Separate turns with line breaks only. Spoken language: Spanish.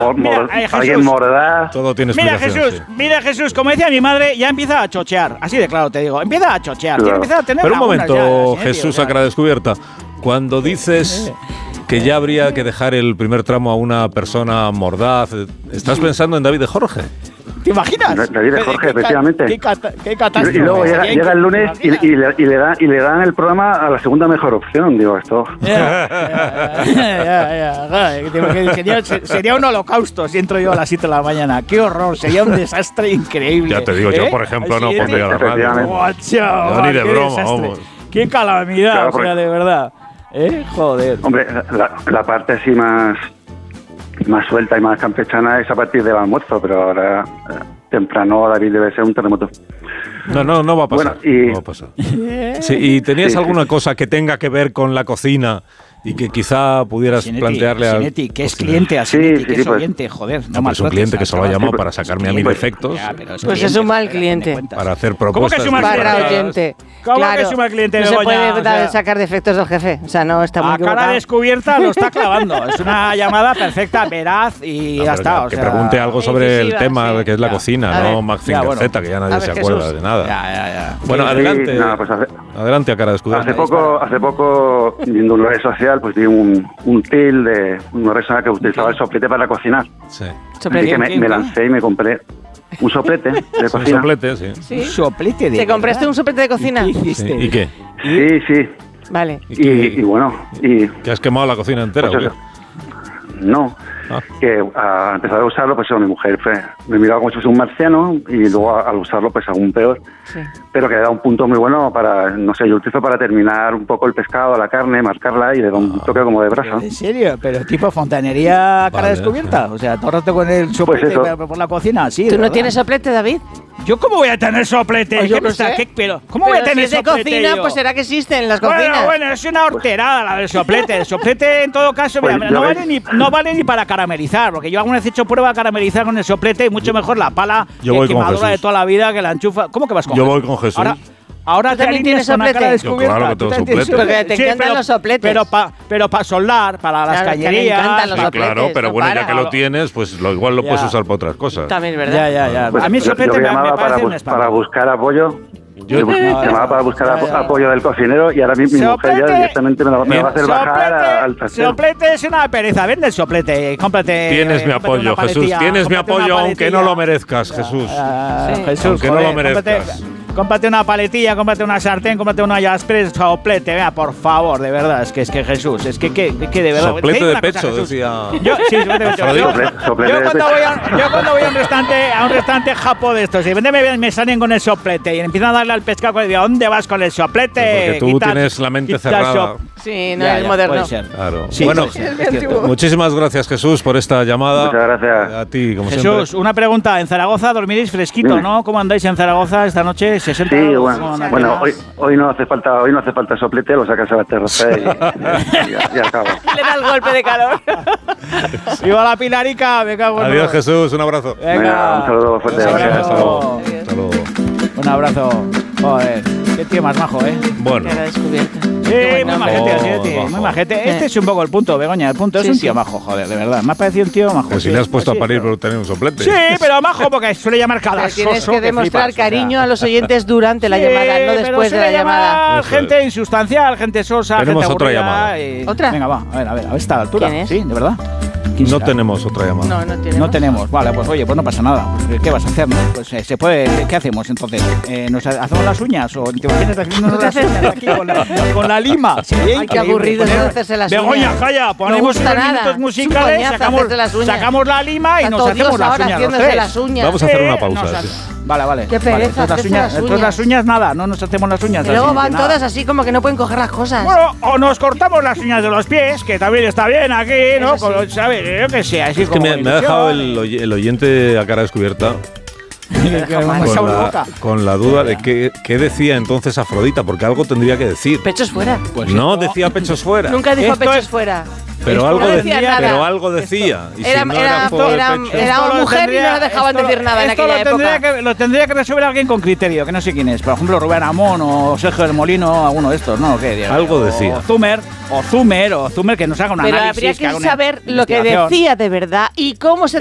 alguien mordaz.
Todo tiene explicación.
Mira Jesús, como decía mi madre, ya empieza a chochear. Así de claro te digo, empieza a chochear.
Claro.
Empieza a tener
Pero un momento,
ya,
Jesús, a cara descubierta. Cuando dices que ya habría que dejar el primer tramo a una persona mordaz, ¿estás pensando en David de Jorge?
¿Te imaginas?
David de Jorge, efectivamente.
Qué catástrofe.
Y luego llega el lunes y le dan el programa a la segunda mejor opción, digo, esto.
Sería un holocausto si entro yo a las 7 de la mañana. Qué horror, sería un desastre increíble.
Ya te digo, yo por ejemplo no pondría la radio.
Guacho,
Ni de
qué
broma,
desastre.
vamos.
Qué calamidad,
Claro,
o sea, de verdad. Joder.
Hombre, la parte así más suelta y más campechana es a partir del almuerzo, pero ahora temprano, David, debe ser un terremoto.
No va a pasar.
Bueno,
no va a pasar. Sí, ¿y tenías alguna cosa que tenga que ver con la cocina y que quizá pudieras plantearle a
Sinetti, que es cliente a Sinetti, que es
pues,
oyente, joder.
No, es un cliente que solo ha llamado para sacarme a mí defectos,
pues es un mal cliente.
para hacer propuestas.
¿Cómo que es un mal
Barra
cliente?
oyente.
¿Cómo
Claro,
que es un mal cliente,
no se
Begoña?
puede sacar defectos del jefe. O sea, no está muy
A cara
equivocado.
descubierta lo está clavando. Es una llamada perfecta, veraz y
No,
ya
pero
está.
que pregunte algo sobre el
incisiva,
tema
sí.
que es la
Ya.
cocina,
A ver.
no Mazinger
bueno.
Z, que ya nadie
A ver,
se acuerda
Jesús.
de nada.
Ya.
Bueno, adelante.
Sí, nada, pues
Adelante a cara descubierta.
hace poco, viendo una red social, pues vi un reel de una persona que utilizaba el soplete para cocinar.
Sí.
Así que me lancé y me compré un soplete de
Un
cocina.
soplete, sí.
¿Sí?
Un soplete de
¿Te compraste
verdad?
un soplete de cocina?
¿Y qué
Sí.
hiciste?
¿Y qué?
Sí.
Vale.
Y bueno,
¿Que has quemado la cocina entera
pues
o qué?
no.
Ah.
Que al empezar a usarlo, pues mi mujer me miraba como si fuese un marciano y luego al usarlo, pues aún peor.
Sí.
Pero que le da un punto muy bueno para, no sé, yo utilizo para terminar un poco el pescado, la carne, marcarla y le da un toque como de brasa.
¿En serio? ¿Pero tipo fontanería cara
Vale,
descubierta? O sea, todo el rato con el soplete
eso.
por la cocina, sí.
¿Tú
de
no
verdad.
tienes soplete, David?
¿Yo cómo voy a tener soplete?
Pues yo
¿Qué me
no
está-
sé.
qué- pero, ¿cómo voy a
Pero
tener
si es de
soplete
cocina,
yo?
pues será que existen en las cocinas.
Bueno, es una horterada la del soplete. El soplete, en todo caso,
Pues,
mira,
ya
no vale ni para caramelizar, porque yo alguna vez he hecho prueba de caramelizar con el soplete y mucho mejor la pala
Yo voy con
quemadora de
Jesús.
toda la vida que la enchufa. ¿Cómo que vas con
Yo
Jesús?
voy con Jesús.
Ahora
¿Tú
te
también
alineas
tienes
con la cara
soplete?
Yo
descubierta.
claro que tengo
¿Tú también tienes
soplete.
Porque te encantan los sopletes.
Pero para soldar, para las
Claro, que le
cañerías.
encantan los
Sí,
sopletes,
claro, pero
no
bueno, ya
para.
que lo tienes, pues igual lo
Ya.
puedes usar para otras cosas.
También es verdad.
Ya.
Pues
A mí el
yo
soplete me
llamaba
parece un
para
espanto.
buscar apoyo.
Yo-
Llamaba para buscar
Ya.
apoyo del cocinero y ahora mi mujer ya directamente me lo va a hacer bajar al trastero.
Soplete es una pereza. Vende el soplete. Cómprate.
Tienes mi
cómprate
apoyo,
una
Jesús.
paletilla,
Tienes mi
cómprate una
apoyo, aunque no
paletilla.
lo merezcas, Jesús.
Sí.
Jesús,
Aunque no lo
joder,
merezcas.
Cómprate una paletilla, cómprate una sartén, cómprate una Jaspres, soplete, vea, por favor, de verdad, es que Jesús, es que de verdad.
Soplete
Te digo
de
una cosa,
pecho,
Jesús.
decía.
Sí, soplete de pecho.
Soplete
Yo
de
cuando
pecho.
voy a un restaurante japo de estos y me salen con el soplete y empiezan a darle al pescado y digo, ¿dónde vas con el soplete?
Porque tú tienes la mente cerrada.
Sí, no
Ya,
es
ya,
moderno.
puede ser.
Claro.
Sí,
Bueno,
sí, es cierto.
muchísimas gracias, Jesús, por esta llamada.
Muchas gracias.
A ti, como
Jesús,
siempre.
una pregunta. En Zaragoza dormiréis fresquito,
Dime.
¿no? ¿Cómo andáis en Zaragoza esta noche? 60
Sí,
grados,
bueno,
¿cómo
bueno,
andáis?
hoy no hace falta soplete, lo sacas a la terraza y ya acaba.
Le da el golpe de calor.
¡Viva la Pilarica! Me cago en
Adiós,
Dios.
Jesús, un abrazo.
Venga, un saludo fuerte,
Un
gracias.
Hasta luego.
abrazo.
Hasta luego.
Un abrazo. Joder, qué tío más majo, ¿eh?
Bueno,
Cara descubierta.
Sí,
Qué
muy
buen
majete,
nombre.
así de tío, muy
Majo.
majete. Este es un poco el punto, Begoña. El punto es
Sí,
un
sí.
tío majo, joder, de verdad. Me ha parecido un tío majo.
pues si
sí,
le has puesto
sí,
a parir
pero-
por tener un soplete.
Sí, pero majo porque suele llamar
Pero
calasoso.
tienes que demostrar
flipas, o sea.
cariño a los oyentes durante la
Sí,
llamada, no
pero
después de la
suele
llamada.
llamar
Eso
gente
es.
insustancial, gente sosa,
Tenemos
gente
otra
aburrida
llamada.
y-
¿Otra?
Venga, va, a ver, está a la altura.
¿Quién es?
Sí, de verdad. ¿Quién
No
será?
tenemos otra llamada.
No, no tenemos.
No tenemos. Vale, pues oye, pues no pasa nada. ¿Qué vas a hacer? No? Pues se puede. ¿Qué hacemos entonces? ¿Nos hacemos las uñas o te imaginas haciéndonos las uñas aquí con la lima? Sería
Ay, qué
increíble.
aburrido
Poner-
eso de hacerse las
Begoña,
uñas.
calla,
No
ponemos
gusta
unos
nada.
minutos
Es un
musicales,
coñazo
sacamos,
hacerse las uñas.
sacamos la lima y
Está
nos
todo
hacemos
Dios
las
ahora
uñas los
haciéndose
tres.
las uñas.
Vamos a hacer una
Nos
pausa.
ha-
sí.
Vale.
Qué pereza
Vale, entonces
hacerse las
entonces las uñas nada, no nos hacemos las uñas.
Y luego
así,
van
nada.
todas así como que no pueden coger las cosas.
Bueno, o nos cortamos las uñas de los pies, que también está bien aquí, ¿no?
Eso sí.
¿Sabes? Yo qué sé, así
Es que
como
me ha dejado el oyente a cara descubierta con la duda de qué decía entonces Afrodita, porque algo tendría que decir.
Pechos fuera.
No decía pechos fuera.
Nunca dijo
Esto
pechos
es-
fuera.
Pero
Esto
algo,
no decía nada.
pero algo decía. Y
Era-
si no
era-
por el
era-
pecho.
era
Esto lo
mujer y no la dejaban decir nada en
esto
aquella época.
Lo tendría que resolver alguien con criterio, que no sé quién es. Por ejemplo, Rubén Amón o Sergio del Molino, alguno de estos, ¿no? ¿Qué?
Algo
O
decía.
O Zumer, que nos haga un
Pero
análisis.
habría
que
que
haga una
saber lo que
investigación.
decía de verdad y cómo se